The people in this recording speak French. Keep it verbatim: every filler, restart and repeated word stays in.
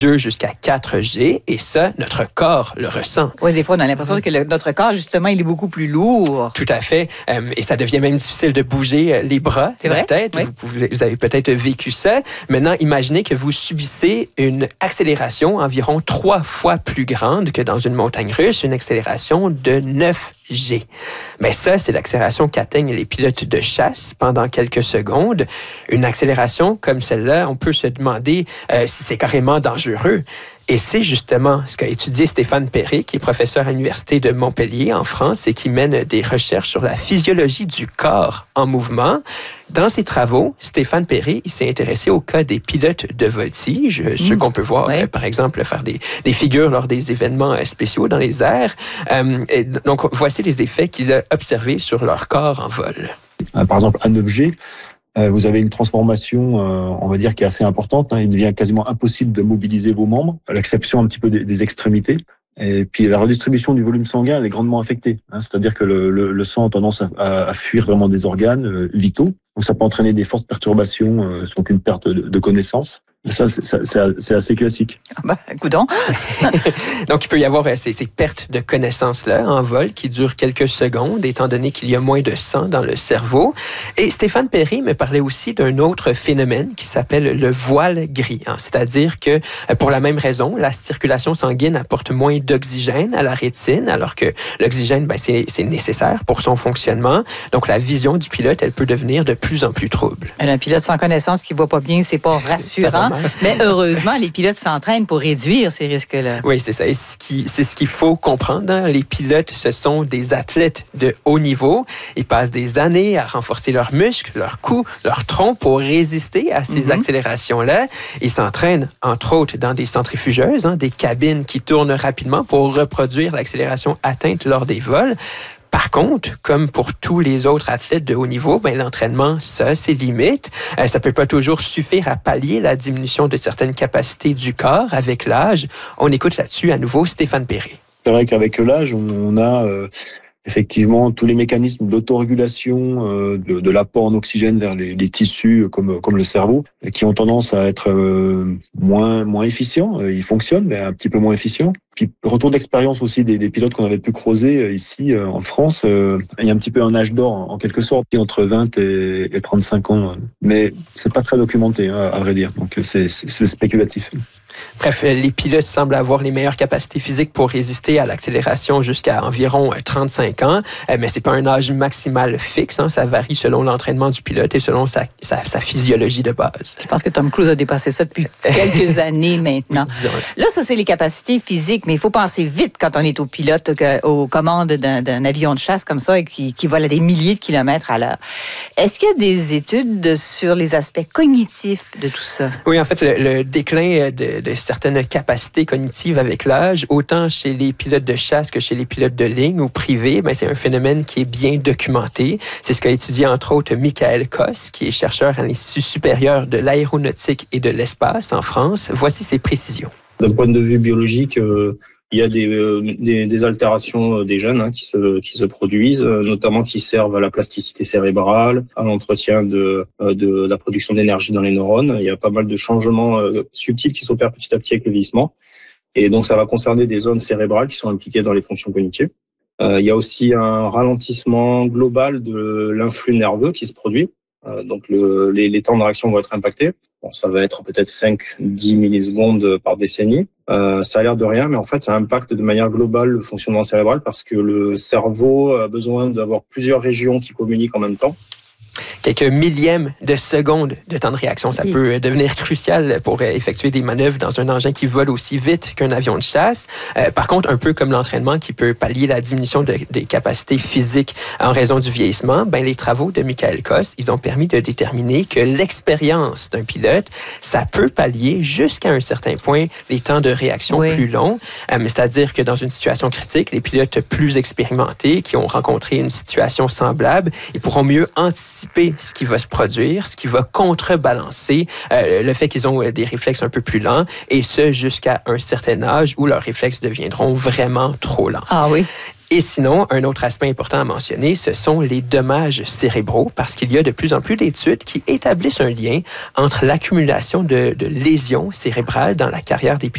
deux jusqu'à quatre G, et ça, notre corps le ressent. Oui, des fois, on a l'impression que le, notre corps, justement, il est beaucoup plus lourd. Tout à fait. Euh, et ça devient même difficile de bouger les bras, C'est la vrai? tête. Oui. Vous, pouvez, vous avez peut-être vécu ça. Maintenant, imaginez que vous subissez une accélération environ trois fois plus grande que dans une montagne russe, une accélération de neuf G. Mais ça, c'est l'accélération qu'atteignent les pilotes de chasse pendant quelques secondes. Une accélération comme celle-là, on peut se demander euh, si c'est carrément dangereux. Et c'est justement ce qu'a étudié Stéphane Perret, qui est professeur à l'Université de Montpellier en France et qui mène des recherches sur la physiologie du corps en mouvement. Dans ses travaux, Stéphane Perret, il s'est intéressé au cas des pilotes de voltige, mmh. ceux qu'on peut voir, ouais. euh, par exemple, faire des, des figures lors des événements euh, spéciaux dans les airs. Euh, et donc, voici les effets qu'il a observés sur leur corps en vol. Par exemple, à neuf G, vous avez une transformation, on va dire, qui est assez importante. Il devient quasiment impossible de mobiliser vos membres, à l'exception un petit peu des, des extrémités. Et puis la redistribution du volume sanguin, elle est grandement affectée. C'est-à-dire que le, le, le sang a tendance à, à fuir vraiment des organes vitaux. Donc ça peut entraîner des fortes perturbations, donc une perte de, de connaissance. Ça, c'est, c'est, c'est assez classique. Ben, coudonc. Donc, il peut y avoir ces, ces pertes de connaissances-là en vol qui durent quelques secondes, étant donné qu'il y a moins de sang dans le cerveau. Et Stéphane Perret me parlait aussi d'un autre phénomène qui s'appelle le voile gris. Hein. C'est-à-dire que, pour la même raison, la circulation sanguine apporte moins d'oxygène à la rétine, alors que l'oxygène, ben, c'est, c'est nécessaire pour son fonctionnement. Donc, la vision du pilote, elle peut devenir de plus en plus trouble. Un pilote sans connaissance qui ne voit pas bien, c'est pas rassurant. Mais heureusement, les pilotes s'entraînent pour réduire ces risques-là. Oui, c'est ça. Et ce qui, c'est ce qu'il faut comprendre. Hein. Les pilotes, ce sont des athlètes de haut niveau. Ils passent des années à renforcer leurs muscles, leurs cou, leur tronc pour résister à ces mm-hmm. accélérations-là. Ils s'entraînent, entre autres, dans des centrifugeuses, hein, des cabines qui tournent rapidement pour reproduire l'accélération atteinte lors des vols. Par contre, comme pour tous les autres athlètes de haut niveau, ben, l'entraînement, ça a ses limites. Euh, ça peut pas toujours suffire à pallier la diminution de certaines capacités du corps avec l'âge. On écoute là-dessus à nouveau Stéphane Perret. C'est vrai qu'avec l'âge, on a euh, effectivement tous les mécanismes d'autorégulation euh, de, de l'apport en oxygène vers les, les tissus comme, comme le cerveau qui ont tendance à être euh, moins, moins efficients. Ils fonctionnent, mais un petit peu moins efficients. Puis retour d'expérience aussi des, des pilotes qu'on avait pu croiser ici euh, en France. Euh, il y a un petit peu un âge d'or en, en quelque sorte, entre vingt et, et trente-cinq ans. Mais c'est pas très documenté, hein, à vrai dire. Donc c'est, c'est, c'est spéculatif. Bref, les pilotes semblent avoir les meilleures capacités physiques pour résister à l'accélération jusqu'à environ trente-cinq ans. Mais c'est pas un âge maximal fixe. Hein, ça varie selon l'entraînement du pilote et selon sa, sa, sa physiologie de base. Je pense que Tom Cruise a dépassé ça depuis quelques années maintenant. Là, ça, c'est les capacités physiques. Mais il faut penser vite quand on est au pilote, aux commandes d'un, d'un avion de chasse comme ça et qui, qui vole à des milliers de kilomètres à l'heure. Est-ce qu'il y a des études sur les aspects cognitifs de tout ça? Oui, en fait, le, le déclin de, de certaines capacités cognitives avec l'âge, autant chez les pilotes de chasse que chez les pilotes de ligne ou privés, ben, c'est un phénomène qui est bien documenté. C'est ce qu'a étudié entre autres Michael Koss, qui est chercheur à l'Institut supérieur de l'aéronautique et de l'espace en France. Voici ses précisions. D'un point de vue biologique, euh, il y a des, euh, des, des altérations euh, des gènes hein, qui, se, qui se produisent, euh, notamment qui servent à la plasticité cérébrale, à l'entretien de, euh, de la production d'énergie dans les neurones. Il y a pas mal de changements euh, subtils qui s'opèrent petit à petit avec le vieillissement. Et donc, ça va concerner des zones cérébrales qui sont impliquées dans les fonctions cognitives. Euh, il y a aussi un ralentissement global de l'influx nerveux qui se produit. Euh, donc, le, les, les temps de réaction vont être impactés. Bon, ça va être peut-être cinq à dix millisecondes par décennie. Euh, ça a l'air de rien, mais en fait, ça impacte de manière globale le fonctionnement cérébral parce que le cerveau a besoin d'avoir plusieurs régions qui communiquent en même temps. Quelques millièmes de secondes de temps de réaction, ça oui. peut devenir crucial pour effectuer des manœuvres dans un engin qui vole aussi vite qu'un avion de chasse. Euh, par contre, un peu comme l'entraînement qui peut pallier la diminution de, des capacités physiques en raison du vieillissement, ben les travaux de Michael Koss, ils ont permis de déterminer que l'expérience d'un pilote, ça peut pallier jusqu'à un certain point les temps de réaction oui. plus longs. Euh, c'est-à-dire que dans une situation critique, les pilotes plus expérimentés qui ont rencontré une situation semblable, ils pourront mieux anticiper ce qui va se produire, ce qui va contrebalancer euh, le fait qu'ils ont des réflexes un peu plus lents, et ce, jusqu'à un certain âge où leurs réflexes deviendront vraiment trop lents. Ah oui. Et sinon, un autre aspect important à mentionner, ce sont les dommages cérébraux, parce qu'il y a de plus en plus d'études qui établissent un lien entre l'accumulation de, de lésions cérébrales dans la carrière des pilotes